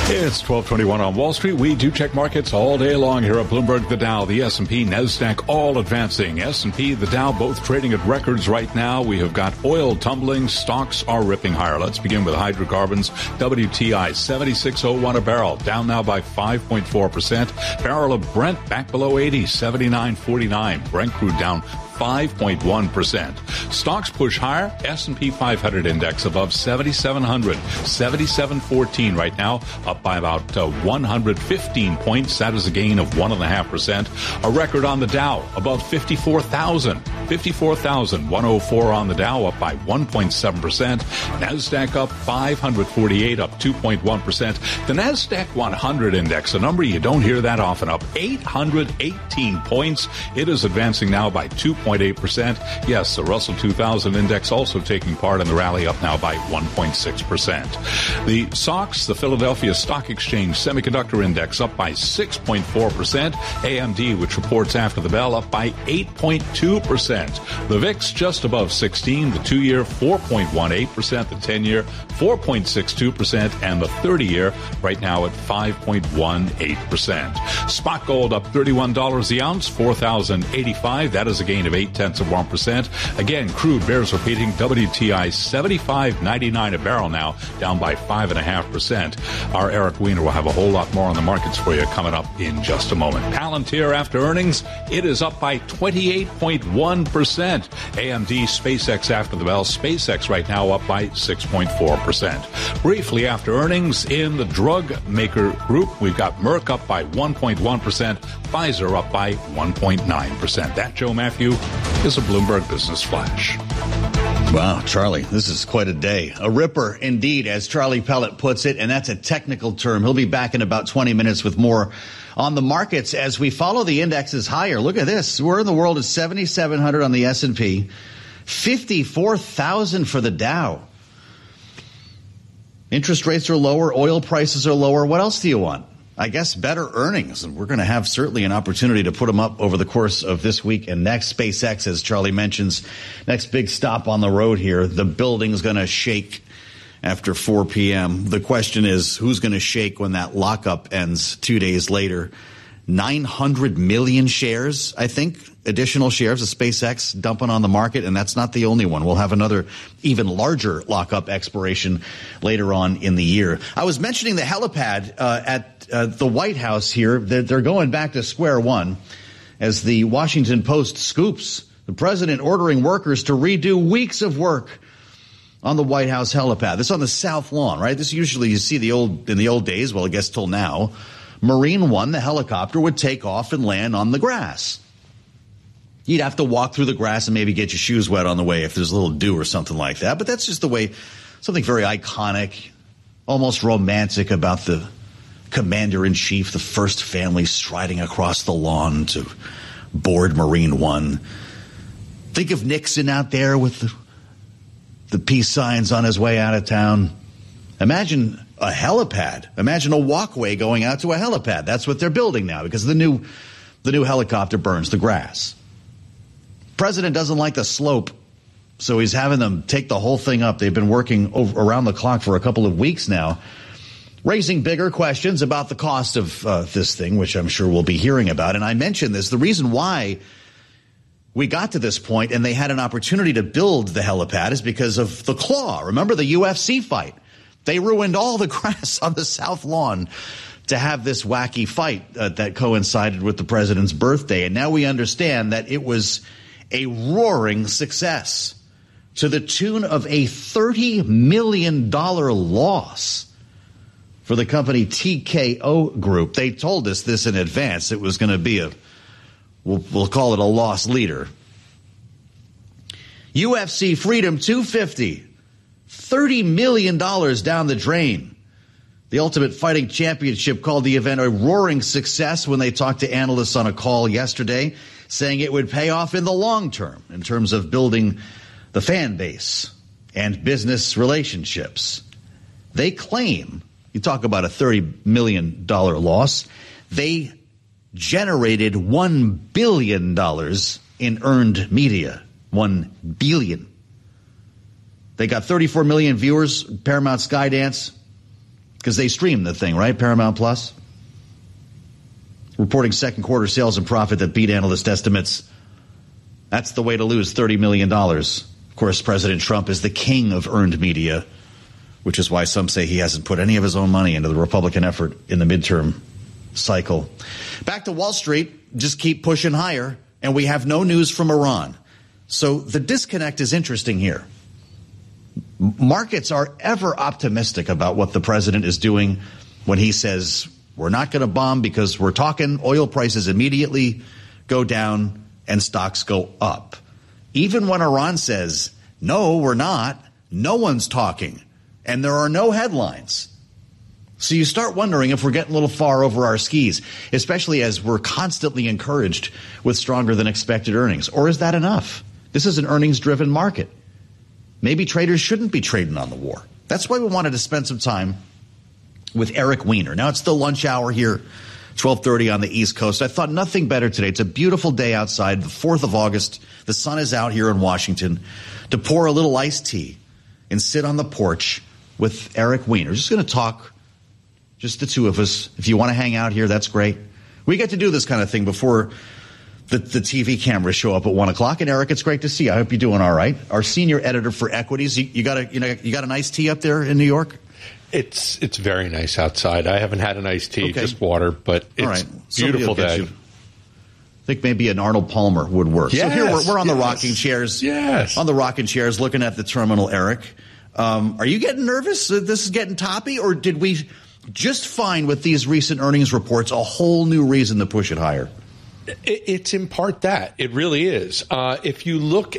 It's 12:21 on Wall Street. We do check markets all day long here at Bloomberg. The Dow, the S&P, NASDAQ, all advancing. S&P, the Dow, both trading at records right now. We have got oil tumbling. Stocks are ripping higher. Let's begin with hydrocarbons. WTI, 76.01 a barrel, down now by 5.4%. Barrel of Brent back below 80, 79.49. Brent crude down 5.1%. Stocks push higher. S&P 500 index above 7,700, 77.14 right now, up by about 115 points. That is a gain of 1.5%. A record on the Dow above 54,000, 54,104 on the Dow, up by 1.7%. NASDAQ up 548, up 2.1%. The NASDAQ 100 index, a number you don't hear that often, up 818 points. It is advancing now by 2.8%. Yes, the Russell 2000 index also taking part in the rally, up now by 1.6%. The SOX, the Philadelphia Stock Exchange Semiconductor Index, up by 6.4%. AMD, which reports after the bell, up by 8.2%. The VIX just above 16, the 2-year 4.18%, the 10-year 4.62%, and the 30-year right now at 5.18%. Spot gold up $31 the ounce, 4,085. That is a gain of 0.8%. Again, crude bears repeating. WTI 75.99 a barrel now, down by 5.5%. Our Eric Weiner will have a whole lot more on the markets for you coming up in just a moment. Palantir after earnings, it is up by 28.1%. AMD, SpaceX after the bell. SpaceX right now up by 6.4%. Briefly after earnings in the drug maker group, we've got Merck up by 1.1%. Pfizer up by 1.9%. That, Joe Matthew, is a Bloomberg Business Flash. Wow, Charlie, this is quite a day. A ripper indeed, as Charlie Pellet puts it, and that's a technical term. He'll be back in about 20 minutes with more on the markets as we follow the indexes higher. Look at this. We're in the world of 7,700 on the S&P, 54,000 for the Dow. Interest rates are lower. Oil prices are lower. What else do you want? I guess better earnings, and we're going to have certainly an opportunity to put them up over the course of this week and next. SpaceX, as Charlie mentions, next big stop on the road here. The building's going to shake after 4 p.m. The question is, who's going to shake when that lockup ends 2 days later? 900 million shares, I think, additional shares of SpaceX dumping on the market, and that's not the only one. We'll have another even larger lockup expiration later on in the year. I was mentioning the helipad at the White House here. They're going back to square one as the Washington Post scoops the president ordering workers to redo weeks of work on the White House helipad. This on the South Lawn, right? This usually you see in the old days, well, I guess till now, Marine One, the helicopter, would take off and land on the grass. You'd have to walk through the grass and maybe get your shoes wet on the way if there's a little dew or something like that. But that's just the way, something very iconic, almost romantic about the commander-in-chief, the first family striding across the lawn to board Marine One. Think of Nixon out there with the peace signs on his way out of town. Imagine a helipad. Imagine a walkway going out to a helipad. That's what they're building now because the new helicopter burns the grass. President doesn't like the slope, so he's having them take the whole thing up. They've been working around the clock for a couple of weeks now, raising bigger questions about the cost of this thing, which I'm sure we'll be hearing about. And I mentioned this, the reason why we got to this point and they had an opportunity to build the helipad is because of the Claw. Remember the UFC fight? They ruined all the grass on the South Lawn to have this wacky fight that coincided with the president's birthday. And now we understand that it was a roaring success to the tune of a $30 million loss for the company TKO Group. They told us this in advance. It was going to be we'll call it a loss leader. UFC Freedom 250, $30 million down the drain. The Ultimate Fighting Championship called the event a roaring success when they talked to analysts on a call yesterday, saying it would pay off in the long term in terms of building the fan base and business relationships. They claim, you talk about a $30 million loss, they generated $1 billion in earned media. $1 billion. They got 34 million viewers, Paramount Skydance. because they stream the thing, right? Paramount Plus. Reporting second quarter sales and profit that beat analyst estimates. That's the way to lose $30 million. Of course, President Trump is the king of earned media, which is why some say he hasn't put any of his own money into the Republican effort in the midterm cycle. Back to Wall Street, just keep pushing higher, and we have no news from Iran. So the disconnect is interesting here. Markets are ever optimistic about what the president is doing when he says, we're not going to bomb because we're talking. Oil prices immediately go down and stocks go up. Even when Iran says, no, we're not, no one's talking, and there are no headlines. So you start wondering if we're getting a little far over our skis, especially as we're constantly encouraged with stronger than expected earnings. Or is that enough? This is an earnings-driven market. Maybe traders shouldn't be trading on the war. That's why we wanted to spend some time with Eric Weiner. Now, it's the lunch hour here, 12:30 on the East Coast. I thought nothing better today. It's a beautiful day outside, the 4th of August. The sun is out here in Washington, to pour a little iced tea and sit on the porch with Eric Weiner. Just going to talk, just the two of us. If you want to hang out here, that's great. We get to do this kind of thing before the TV cameras show up at 1 o'clock. And Eric, it's great to see you. I hope you're doing all right. Our senior editor for Equities. You got a nice tea up there in New York? It's very nice outside. I haven't had an iced tea, just water, but it's right. Beautiful day. I think maybe an Arnold Palmer would work. Yes, so here we're on the rocking chairs. Yes. On the rocking chairs, looking at the terminal, Eric. Are you getting nervous that this is getting toppy, or did we just find with these recent earnings reports a whole new reason to push it higher? It's in part that. It really is. If you look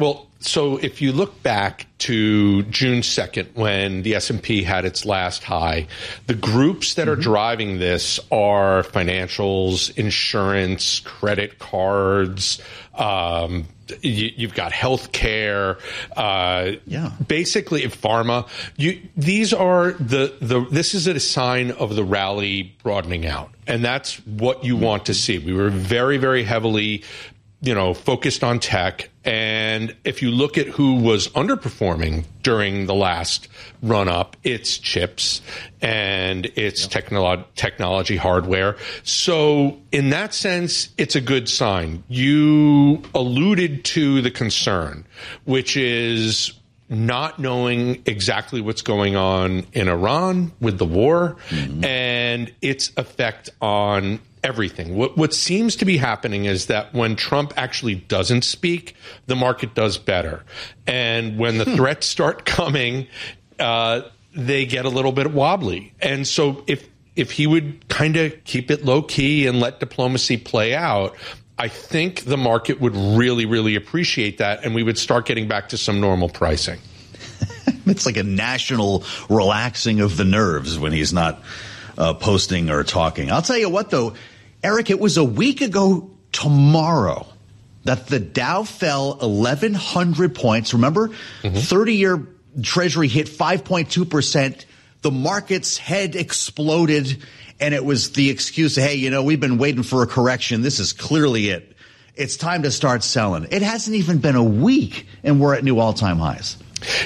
back to June 2nd, when the S&P had its last high, the groups that are driving this are financials, insurance, credit cards, you've got healthcare, basically pharma. These are this is a sign of the rally broadening out, and that's what you want to see. We were very, very heavily, focused on tech. And if you look at who was underperforming during the last run up, it's chips and it's technology hardware. So in that sense, it's a good sign. You alluded to the concern, which is not knowing exactly what's going on in Iran with the war and its effect on everything. What seems to be happening is that when Trump actually doesn't speak, the market does better. And when the threats start coming, they get a little bit wobbly. And so if he would kind of keep it low key and let diplomacy play out, I think the market would really, really appreciate that, and we would start getting back to some normal pricing. It's like a national relaxing of the nerves when he's not posting or talking. I'll tell you what, though, Eric, it was a week ago tomorrow that the Dow fell 1,100 points. Remember, 30-year Treasury hit 5.2%. The market's head exploded, and it was the excuse, hey, we've been waiting for a correction. This is clearly it. It's time to start selling. It hasn't even been a week, and we're at new all-time highs.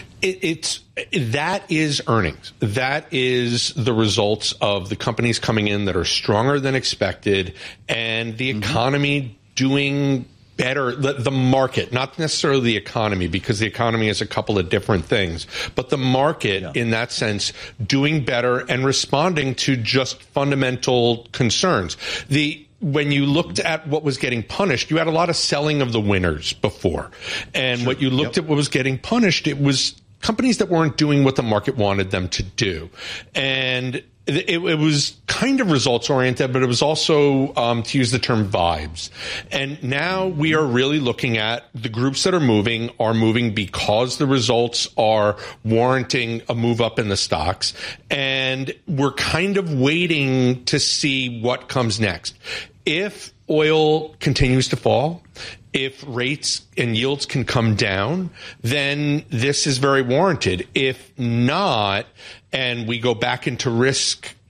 That is earnings. That is the results of the companies coming in that are stronger than expected, and the economy doing better. The market, not necessarily the economy, because the economy is a couple of different things, but the market in that sense doing better and responding to just fundamental concerns. When you looked at what was getting punished, you had a lot of selling of the winners before. And what you looked at what was getting punished, it was companies that weren't doing what the market wanted them to do. And it was kind of results oriented, but it was also, to use the term, vibes. And now we are really looking at the groups that are moving because the results are warranting a move up in the stocks. And we're kind of waiting to see what comes next. If oil continues to fall, if rates and yields can come down, then this is very warranted. If not, and we go back into risk,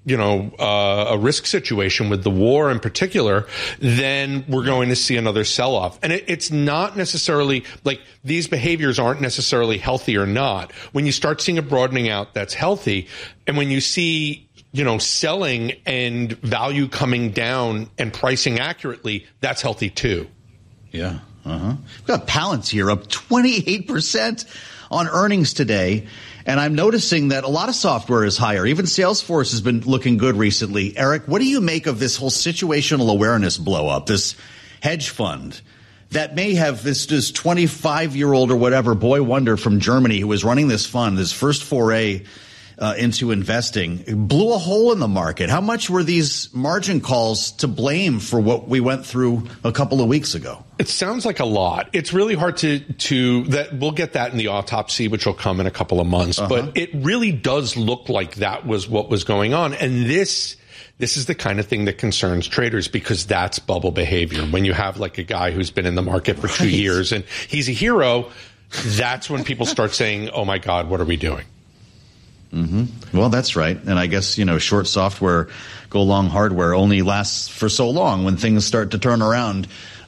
a risk situation with the war in particular, then we're going to see another sell-off. And it's not necessarily like these behaviors aren't necessarily healthy or not. When you start seeing a broadening out, that's healthy. And when you see selling and value coming down and pricing accurately, that's healthy too. Yeah. We've got Palantir up 28% on earnings today. And I'm noticing that a lot of software is higher. Even Salesforce has been looking good recently. Eric, what do you make of this whole situational awareness blow up, this hedge fund that may have this 25-year-old or whatever boy wonder from Germany who was running this fund, his first foray into investing, blew a hole in the market? How much were these margin calls to blame for what we went through a couple of weeks ago? It sounds like a lot. It's really hard to that we'll get that in the autopsy, which will come in a couple of months. But it really does look like that was what was going on. And this is the kind of thing that concerns traders, because that's bubble behavior. When you have like a guy who's been in the market for 2 years and he's a hero, that's when people start saying, oh my God, what are we doing? Well, that's right. And I guess, short software, go long hardware only lasts for so long. When things start to turn around,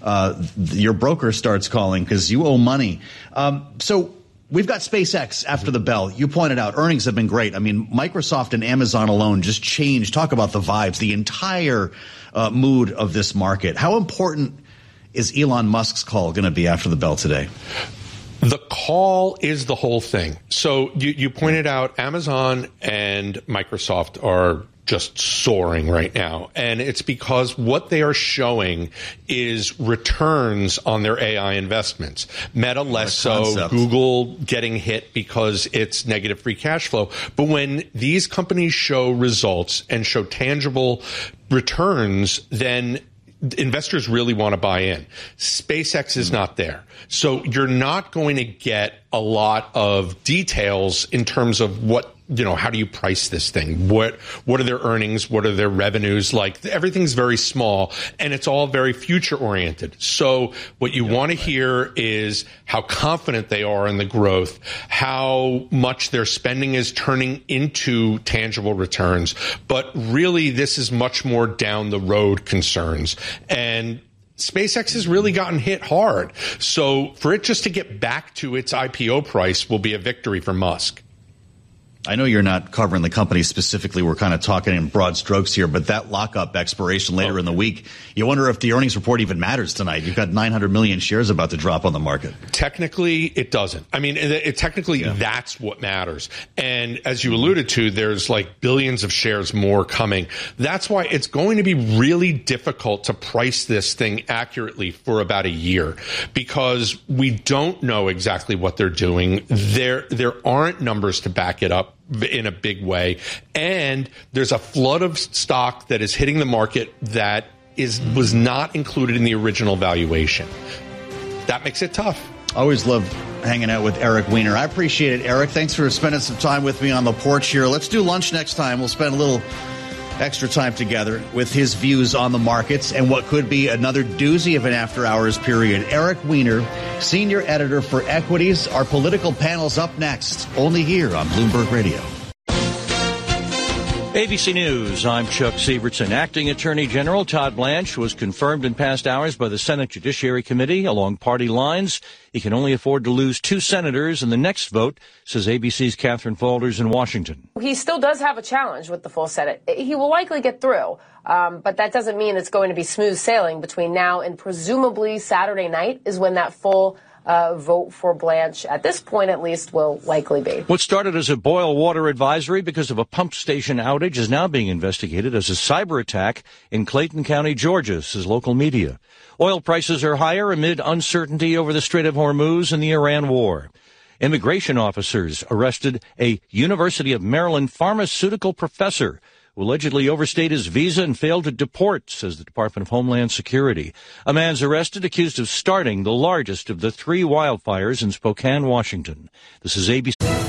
your broker starts calling because you owe money. So we've got SpaceX after the bell. You pointed out earnings have been great. I mean, Microsoft and Amazon alone just changed. Talk about the vibes, the entire mood of this market. How important is Elon Musk's call going to be after the bell today? The call is the whole thing. So you pointed out Amazon and Microsoft are just soaring right now. And it's because what they are showing is returns on their AI investments. Meta less so, Google getting hit because it's negative free cash flow. But when these companies show results and show tangible returns, then investors really want to buy in. SpaceX is not there. So you're not going to get a lot of details in terms of what, how do you price this thing? What are their earnings? What are their revenues like? Everything's very small and it's all very future oriented. So what you want to hear is how confident they are in the growth, how much their spending is turning into tangible returns. But really, this is much more down the road concerns. And SpaceX has really gotten hit hard. So for it just to get back to its IPO price will be a victory for Musk. I know you're not covering the company specifically. We're kind of talking in broad strokes here, but that lockup expiration later in the week, you wonder if the earnings report even matters tonight. You've got 900 million shares about to drop on the market. Technically, it doesn't. I mean, that's what matters. And as you alluded to, there's like billions of shares more coming. That's why it's going to be really difficult to price this thing accurately for about a year, because we don't know exactly what they're doing. There aren't numbers to back it up in a big way, and there's a flood of stock that is hitting the market that was not included in the original valuation. That makes it tough. Always love hanging out with Eric Weiner. I appreciate it, Eric. Thanks for spending some time with me on the porch here. Let's do lunch next time. We'll spend a little extra time together with his views on the markets and what could be another doozy of an after-hours period. Eric Weiner, senior editor for Equities. Our political panel's up next, only here on Bloomberg Radio. ABC News, I'm Chuck Sievertson. Acting Attorney General Todd Blanche was confirmed in past hours by the Senate Judiciary Committee along party lines. He can only afford to lose 2 senators in the next vote, says ABC's Catherine Faulders in Washington. He still does have a challenge with the full Senate. He will likely get through, but that doesn't mean it's going to be smooth sailing between now and presumably Saturday night is when that full vote for Blanche, at this point at least, will likely be. What started as a boil water advisory because of a pump station outage is now being investigated as a cyber attack in Clayton County, Georgia, says local media. Oil prices are higher amid uncertainty over the Strait of Hormuz and the Iran war. Immigration officers arrested a University of Maryland pharmaceutical professor who allegedly overstayed his visa and failed to deport, says the Department of Homeland Security. A man's arrested accused of starting the largest of the 3 wildfires in Spokane, Washington. This is ABC.